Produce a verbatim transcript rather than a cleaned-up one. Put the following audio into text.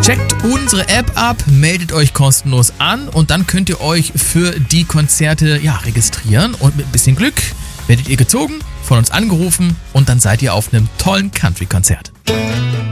Checkt unsere App ab, meldet euch kostenlos an und dann könnt ihr euch für die Konzerte ja, registrieren. Und mit ein bisschen Glück werdet ihr gezogen, von uns angerufen und dann seid ihr auf einem tollen Country-Konzert.